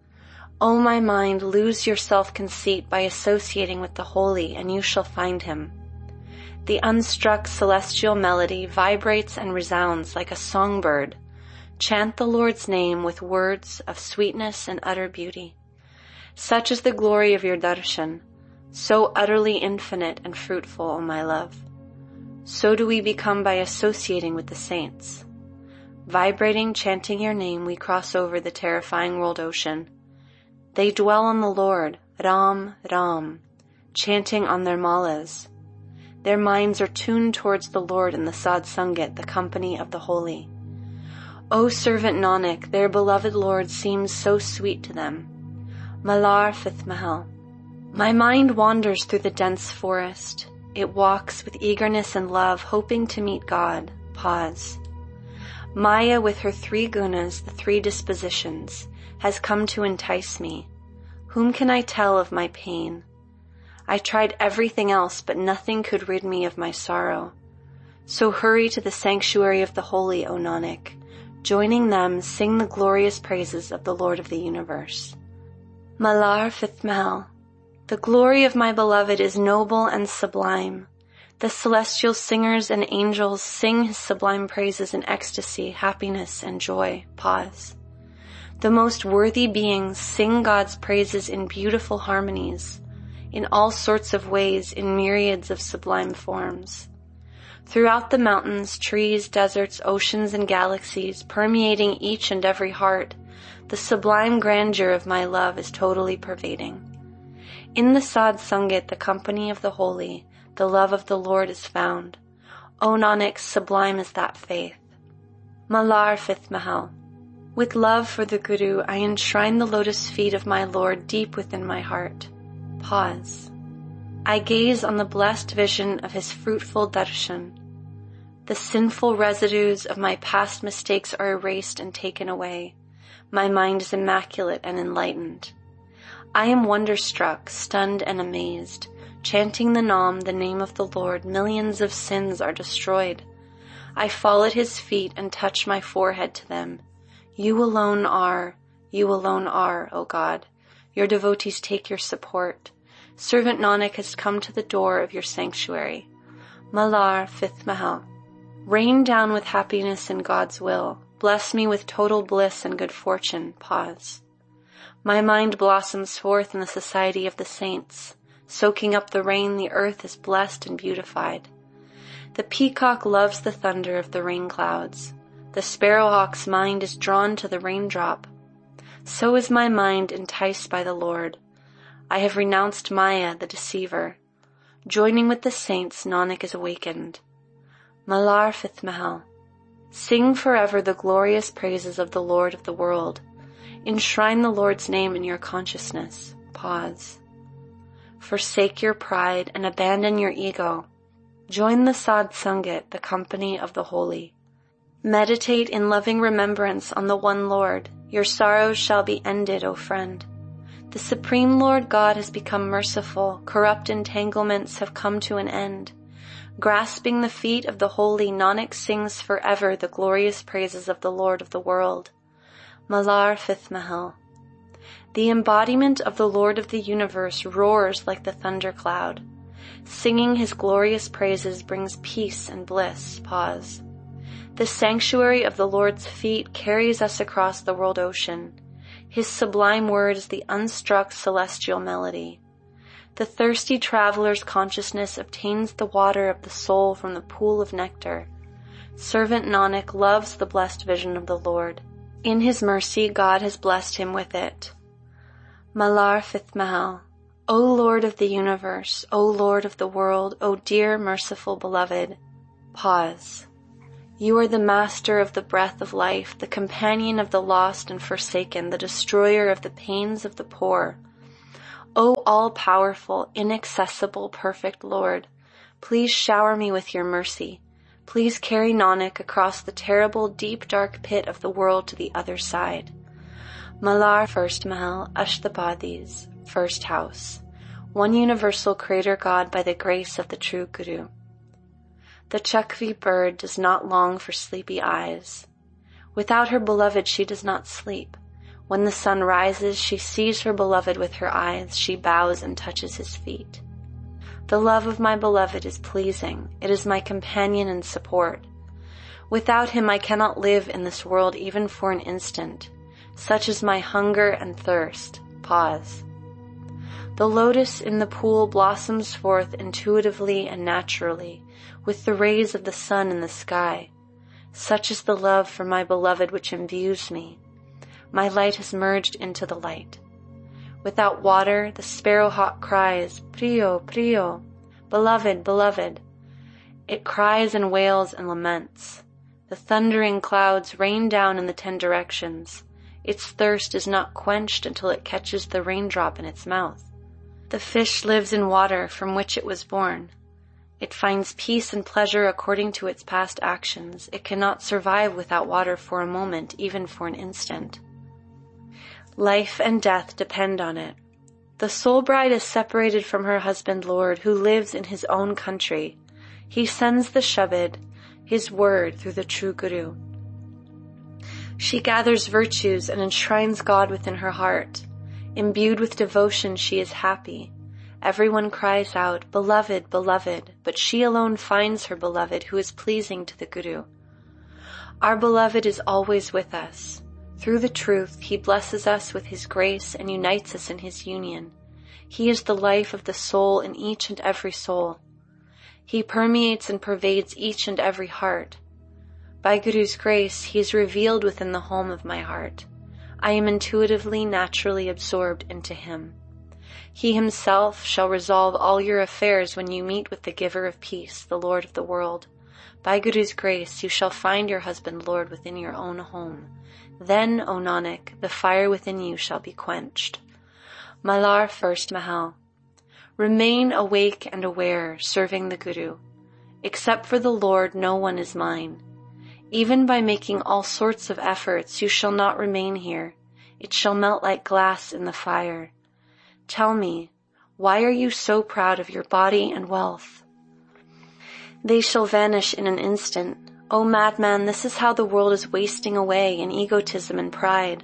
[SPEAKER 1] O my mind, lose your self-conceit by associating with the holy, and you shall find him. The unstruck celestial melody vibrates and resounds like a songbird. Chant the Lord's name with words of sweetness and utter beauty. Such is the glory of your darshan, so utterly infinite and fruitful, O my love. So do we become by associating with the saints. Vibrating, chanting your name, we cross over the terrifying world ocean. They dwell on the Lord, Ram, Ram, chanting on their malas. Their minds are tuned towards the Lord in the Sad Sangat, the company of the holy. O servant Nanak, their beloved Lord seems so sweet to them. Malar, fifth Mahal. My mind wanders through the dense forest. It walks with eagerness and love, hoping to meet God. Pause. Maya, with her three gunas, the three dispositions, has come to entice me. Whom can I tell of my pain? I tried everything else, but nothing could rid me of my sorrow. So hurry to the sanctuary of the holy, O Nanak. Joining them, sing the glorious praises of the Lord of the universe. Malar, fifth Mahal. The glory of my beloved is noble and sublime. The celestial singers and angels sing his sublime praises in ecstasy, happiness, and joy. Pause. The most worthy beings sing God's praises in beautiful harmonies, in all sorts of ways, in myriads of sublime forms. Throughout the mountains, trees, deserts, oceans, and galaxies, permeating each and every heart, the sublime grandeur of my love is totally pervading. In the Sad Sangat, the company of the holy, the love of the Lord is found. O Nanak, sublime is that faith. Malar, fifth Mahal. With love for the Guru, I enshrine the lotus feet of my Lord deep within my heart. Pause. I gaze on the blessed vision of his fruitful darshan. The sinful residues of my past mistakes are erased and taken away. My mind is immaculate and enlightened. I am wonderstruck, stunned and amazed. Chanting the Nam, the name of the Lord, millions of sins are destroyed. I fall at his feet and touch my forehead to them. You alone are, you alone are, O God. Your devotees take your support. Servant Nanak has come to the door of your sanctuary. Malar, fifth Mahal. Rain down with happiness in God's will. Bless me with total bliss and good fortune. Pause. My mind blossoms forth in the society of the saints. Soaking up the rain, the earth is blessed and beautified. The peacock loves the thunder of the rain clouds. The sparrowhawk's mind is drawn to the raindrop. So is my mind enticed by the Lord. I have renounced Maya, the deceiver. Joining with the saints, Nanak is awakened. Malar, fifth Mahal. Sing forever the glorious praises of the Lord of the world. Enshrine the Lord's name in your consciousness. Pause. Forsake your pride and abandon your ego. Join the Sad Sangat, the company of the holy. Meditate in loving remembrance on the one Lord. Your sorrows shall be ended, O friend. The Supreme Lord God has become merciful. Corrupt entanglements have come to an end. Grasping the feet of the holy, Nanak sings forever the glorious praises of the Lord of the world. Malar, fifth Mahal. The embodiment of the Lord of the universe roars like the thundercloud. Singing his glorious praises brings peace and bliss. Pause. The sanctuary of the Lord's feet carries us across the world ocean. His sublime word is the unstruck celestial melody. The thirsty traveler's consciousness obtains the water of the soul from the pool of nectar. Servant Nanak loves the blessed vision of the Lord. In his mercy, God has blessed him with it. Malar, fifth Mahal. O Lord of the universe, O Lord of the world, O dear, merciful beloved. Pause. You are the master of the breath of life, the companion of the lost and forsaken, the destroyer of the pains of the poor. O all-powerful, inaccessible, perfect Lord, please shower me with your mercy. Please carry Nanak across the terrible, deep, dark pit of the world to the other side. Malar First Mahal, Ashtapadis, First House. One universal Creator God by the grace of the true Guru. The Chakvi bird does not long for sleepy eyes. Without her beloved she does not sleep. When the sun rises, she sees her beloved with her eyes. She bows and touches his feet. The love of my beloved is pleasing. It is my companion and support. Without him I cannot live in this world even for an instant. Such is my hunger and thirst. Pause. The lotus in the pool blossoms forth intuitively and naturally, with the rays of the sun in the sky. Such is the love for my beloved which imbues me. My light has merged into the light. Without water, the sparrowhawk cries, Priyo, Priyo, beloved, beloved. It cries and wails and laments. The thundering clouds rain down in the ten directions. Its thirst is not quenched until it catches the raindrop in its mouth. The fish lives in water from which it was born. It finds peace and pleasure according to its past actions. It cannot survive without water for a moment, even for an instant. Life and death depend on it. The soul bride is separated from her husband Lord, who lives in his own country. He sends the Shabad, his word, through the true Guru. She gathers virtues and enshrines God within her heart. Imbued with devotion, she is happy. Everyone cries out, Beloved, beloved, but she alone finds her beloved who is pleasing to the Guru. Our beloved is always with us. Through the truth, he blesses us with his grace and unites us in his union. He is the life of the soul in each and every soul. He permeates and pervades each and every heart. By Guru's grace, he is revealed within the home of my heart. I am intuitively, naturally absorbed into him. He himself shall resolve all your affairs when you meet with the giver of peace, the Lord of the world. By Guru's grace, you shall find your husband Lord within your own home. Then, O Nanak, the fire within you shall be quenched. Malar First Mahal. Remain awake and aware, serving the Guru. Except for the Lord, no one is mine. Even by making all sorts of efforts, you shall not remain here. It shall melt like glass in the fire. Tell me, why are you so proud of your body and wealth? They shall vanish in an instant. O madman, this is how the world is wasting away in egotism and pride.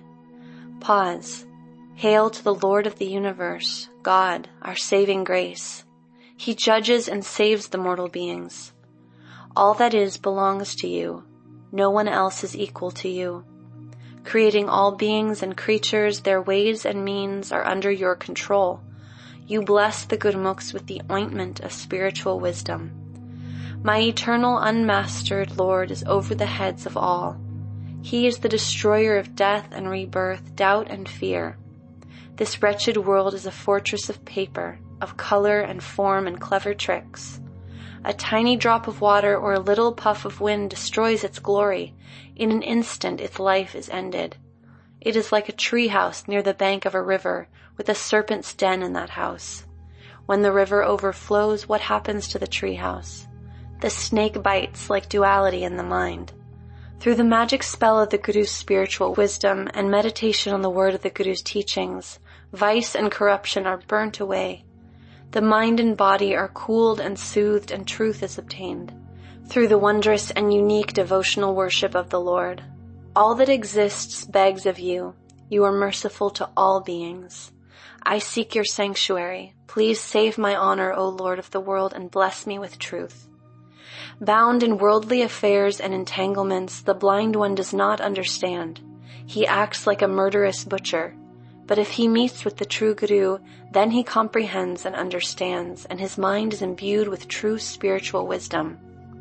[SPEAKER 1] Pause. Hail to the Lord of the universe, God, our saving grace. He judges and saves the mortal beings. All that is belongs to you. No one else is equal to you. Creating all beings and creatures, their ways and means are under your control. You bless the Gurmukhs with the ointment of spiritual wisdom. My eternal unmastered Lord is over the heads of all. He is the destroyer of death and rebirth, doubt and fear. This wretched world is a fortress of paper, of color and form and clever tricks. A tiny drop of water or a little puff of wind destroys its glory. In an instant its life is ended. It is like a tree house near the bank of a river, with a serpent's den in that house. When the river overflows, what happens to the tree house? The snake bites like duality in the mind. Through the magic spell of the Guru's spiritual wisdom and meditation on the word of the Guru's teachings, vice and corruption are burnt away. The mind and body are cooled and soothed, and truth is obtained. Through the wondrous and unique devotional worship of the Lord, all that exists begs of you. You are merciful to all beings. I seek your sanctuary. Please save my honor, O Lord of the world, and bless me with truth. Bound in worldly affairs and entanglements, the blind one does not understand. He acts like a murderous butcher. But if he meets with the true Guru, then he comprehends and understands, and his mind is imbued with true spiritual wisdom.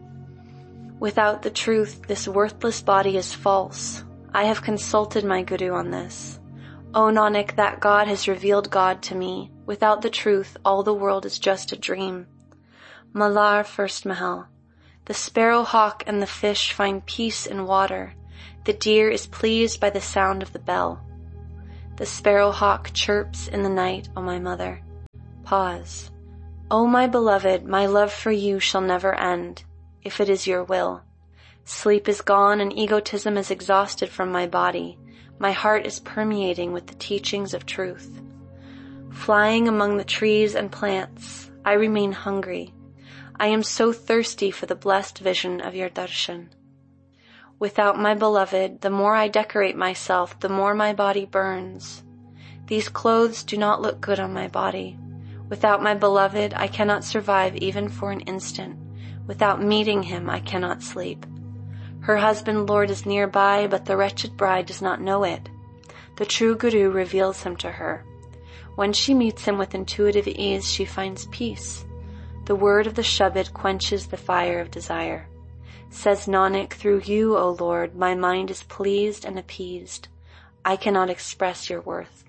[SPEAKER 1] Without the truth, this worthless body is false. I have consulted my Guru on this. O Nanak, that God has revealed God to me. Without the truth, all the world is just a dream. Malar First Mahal. The sparrowhawk and the fish find peace in water. The deer is pleased by the sound of the bell. The sparrowhawk chirps in the night, O my mother. Pause. O my beloved, my love for you shall never end, if it is your will. Sleep is gone and egotism is exhausted from my body. My heart is permeating with the teachings of truth. Flying among the trees and plants, I remain hungry. I am so thirsty for the blessed vision of your darshan. Without my beloved, the more I decorate myself, the more my body burns. These clothes do not look good on my body. Without my beloved, I cannot survive even for an instant. Without meeting him, I cannot sleep. Her husband Lord is nearby, but the wretched bride does not know it. The true Guru reveals him to her. When she meets him with intuitive ease, she finds peace. The word of the Shabad quenches the fire of desire. Says Nanak, through you, O Lord, my mind is pleased and appeased. I cannot express your worth.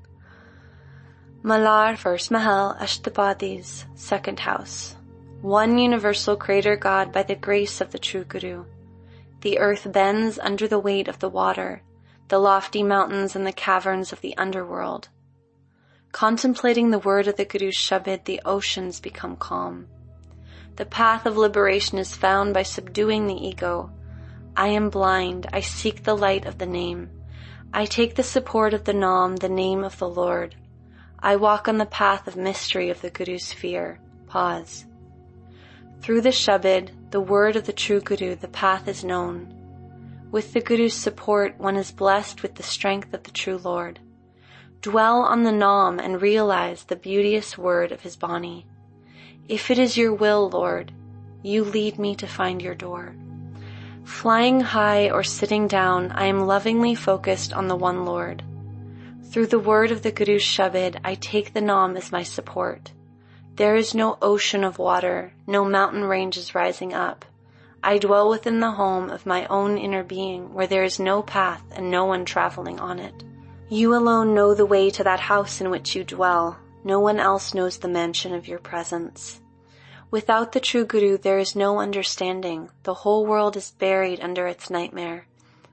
[SPEAKER 1] Malar, first Mahal, Ashtapadis, second house. One universal creator God by the grace of the true Guru. The earth bends under the weight of the water, the lofty mountains and the caverns of the underworld. Contemplating the word of the Guru's Shabad, the oceans become calm. The path of liberation is found by subduing the ego. I am blind, I seek the light of the name. I take the support of the Nam, the name of the Lord. I walk on the path of mystery of the Guru's fear. Pause. Through the Shabad, the word of the true Guru, the path is known. With the Guru's support, one is blessed with the strength of the true Lord. Dwell on the Nam and realize the beauteous word of his Bani. If it is your will, Lord, you lead me to find your door. Flying high or sitting down, I am lovingly focused on the one Lord. Through the word of the Guru's Shabad, I take the Nam as my support. There is no ocean of water, no mountain ranges rising up. I dwell within the home of my own inner being, where there is no path and no one traveling on it. You alone know the way to that house in which you dwell. No one else knows the mansion of your presence. Without the true Guru, there is no understanding. The whole world is buried under its nightmare.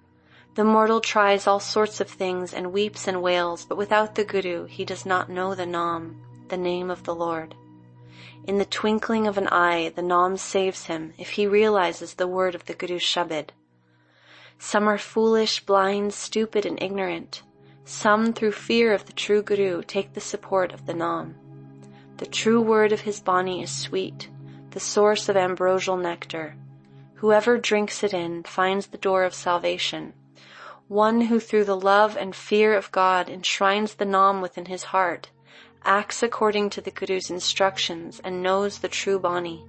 [SPEAKER 1] The mortal tries all sorts of things and weeps and wails, but without the Guru, he does not know the Nam, the name of the Lord. In the twinkling of an eye, the Nam saves him if he realizes the word of the Guru's Shabad. Some are foolish, blind, stupid, and ignorant. Some, through fear of the true Guru, take the support of the Nam. The true word of his Bani is sweet, the source of ambrosial nectar. Whoever drinks it in finds the door of salvation. One who through the love and fear of God enshrines the Nam within his heart, acts according to the Guru's instructions, and knows the true Bani.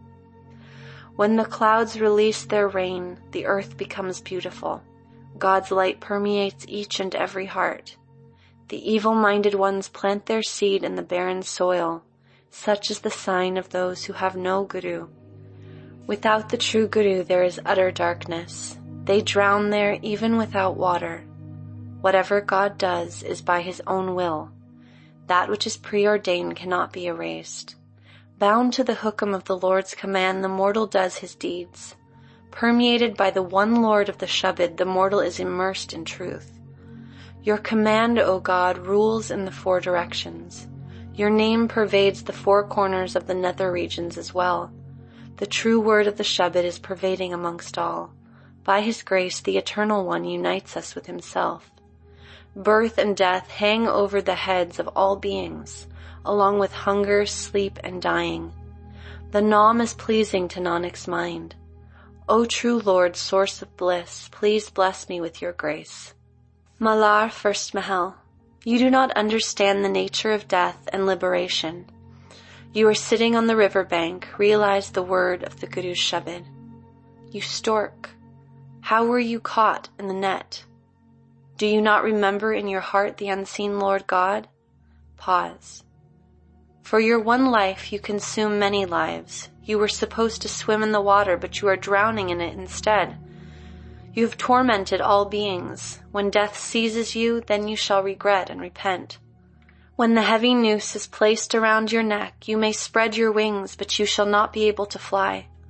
[SPEAKER 1] When the clouds release their rain, the earth becomes beautiful. God's light permeates each and every heart. The evil-minded ones plant their seed in the barren soil. Such is the sign of those who have no Guru. Without the true Guru, there is utter darkness. They drown there even without water. Whatever God does is by his own will. That which is preordained cannot be erased. Bound to the hukum of the Lord's command, the mortal does his deeds. Permeated by the one Lord of the Shabad, the mortal is immersed in truth. Your command, O God, rules in the four directions. Your name pervades the four corners of the nether regions as well. The true word of the Shabad is pervading amongst all. By his grace, the Eternal One unites us with himself. Birth and death hang over the heads of all beings, along with hunger, sleep, and dying. The Nam is pleasing to Nanak's mind. O true Lord, source of bliss, please bless me with your grace. Malar, first Mahal. You do not understand the nature of death and liberation. You are sitting on the river bank, realize the word of the Guru's Shabad. You stork, how were you caught in the net? Do you not remember in your heart the unseen Lord God? Pause. For your one life you consume many lives. You were supposed to swim in the water, but you are drowning in it instead. You have tormented all beings. When death seizes you, then you shall regret and repent. When the heavy noose is placed around your neck, you may spread your wings, but you shall not be able to fly.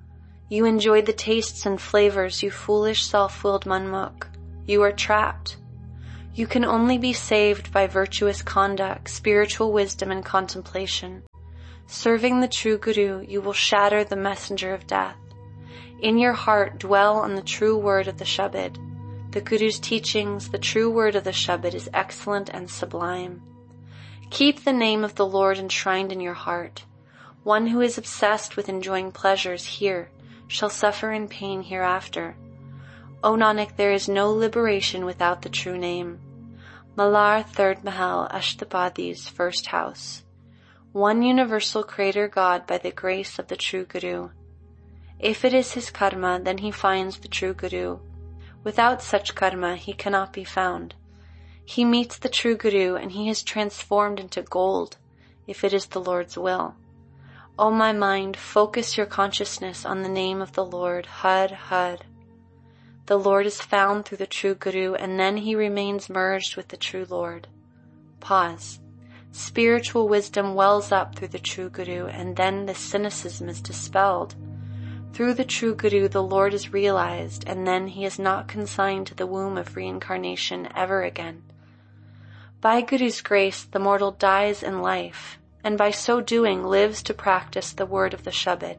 [SPEAKER 1] You enjoy the tastes and flavors, you foolish self-willed Manmuk. You are trapped. You can only be saved by virtuous conduct, spiritual wisdom, and contemplation. Serving the true Guru, you will shatter the messenger of death. In your heart, dwell on the true word of the Shabad. The Guru's teachings, the true word of the Shabad, is excellent and sublime. Keep the name of the Lord enshrined in your heart. One who is obsessed with enjoying pleasures here shall suffer in pain hereafter. O Nanak, there is no liberation without the true name. Malar, third Mahal, Ashtapadi's first house. One universal Creator God by the grace of the true Guru. If it is his karma, then he finds the true Guru. Without such karma, he cannot be found. He meets the true Guru and he is transformed into gold, if it is the Lord's will. O my mind, focus your consciousness on the name of the Lord, Had, Had. The Lord is found through the true Guru, and then he remains merged with the true Lord. Pause. Spiritual wisdom wells up through the true Guru, and then the cynicism is dispelled. Through the true Guru, the Lord is realized, and then he is not consigned to the womb of reincarnation ever again. By Guru's grace, the mortal dies in life, and by so doing lives to practice the word of the Shabad.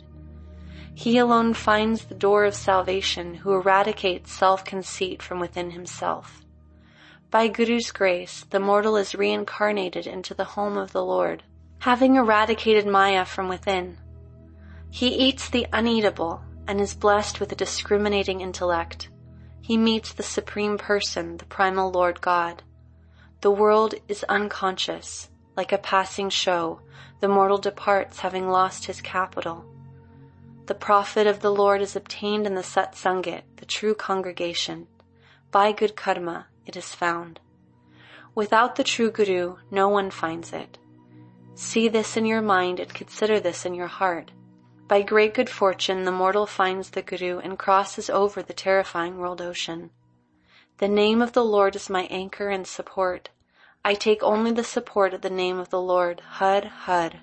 [SPEAKER 1] He alone finds the door of salvation, who eradicates self-conceit from within himself. By Guru's grace, the mortal is reincarnated into the home of the Lord, having eradicated Maya from within. He eats the uneatable and is blessed with a discriminating intellect. He meets the Supreme Person, the primal Lord God. The world is unconscious. Like a passing show, the mortal departs having lost his capital. The profit of the Lord is obtained in the Satsangit, the true congregation. By good karma, it is found. Without the true Guru, no one finds it. See this in your mind and consider this in your heart. By great good fortune, the mortal finds the Guru and crosses over the terrifying world ocean. The name of the Lord is my anchor and support. I take only the support of the name of the Lord, Had, Had.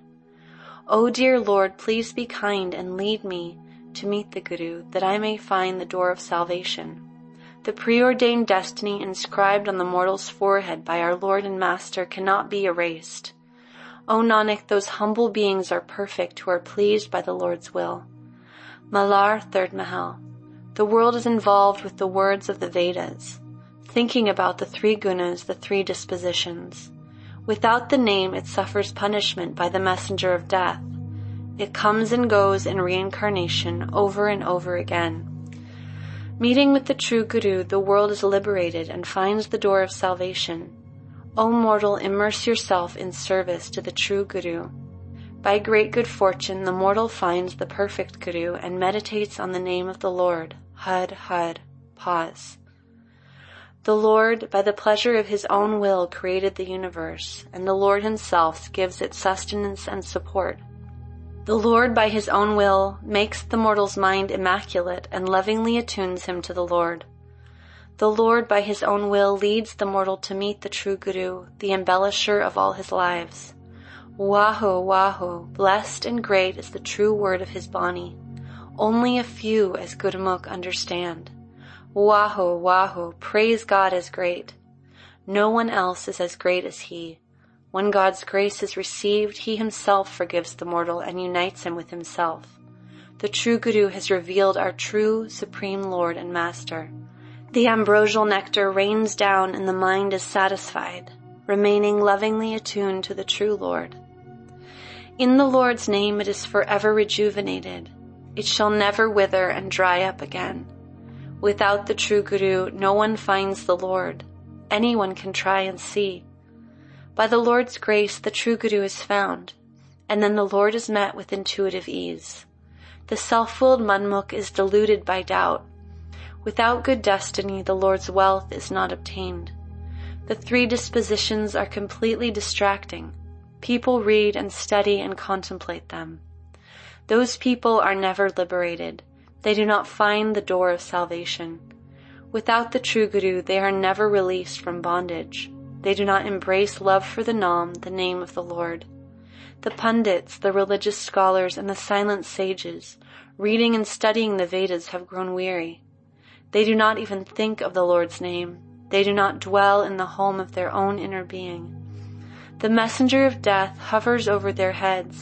[SPEAKER 1] O dear Lord, please be kind and lead me to meet the Guru, that I may find the door of salvation. The preordained destiny inscribed on the mortal's forehead by our Lord and Master cannot be erased. O Nanak, those humble beings are perfect who are pleased by the Lord's will. Malar, third Mahal. The world is involved with the words of the Vedas, thinking about the three gunas, the three dispositions. Without the name, it suffers punishment by the messenger of death. It comes and goes in reincarnation over and over again. Meeting with the true Guru, the world is liberated and finds the door of salvation. O mortal, immerse yourself in service to the true Guru. By great good fortune, the mortal finds the perfect Guru and meditates on the name of the Lord, Had, Had. Pause. The Lord, by the pleasure of his own will, created the universe, and the Lord himself gives it sustenance and support. The Lord, by his own will, makes the mortal's mind immaculate and lovingly attunes him to the Lord. The Lord, by his own will, leads the mortal to meet the true Guru, the embellisher of all his lives. Waho, Waho, blessed and great is the true word of his Bani. Only a few as Gurmukh understand. Waho, Waho, praise God as great. No one else is as great as he. When God's grace is received, he himself forgives the mortal and unites him with himself. The true Guru has revealed our true, supreme Lord and Master. The ambrosial nectar rains down and the mind is satisfied, remaining lovingly attuned to the true Lord. In the Lord's name it is forever rejuvenated. It shall never wither and dry up again. Without the true Guru, no one finds the Lord. Anyone can try and see. By the Lord's grace, the true Guru is found, and then the Lord is met with intuitive ease. The self-willed Manmukh is deluded by doubt. Without good destiny, the Lord's wealth is not obtained. The three dispositions are completely distracting. People read and study and contemplate them. Those people are never liberated. They do not find the door of salvation. Without the true Guru, they are never released from bondage. They do not embrace love for the Nam, the name of the Lord. The pundits, the religious scholars, and the silent sages, reading and studying the Vedas, have grown weary. They do not even think of the Lord's name. They do not dwell in the home of their own inner being. The messenger of death hovers over their heads,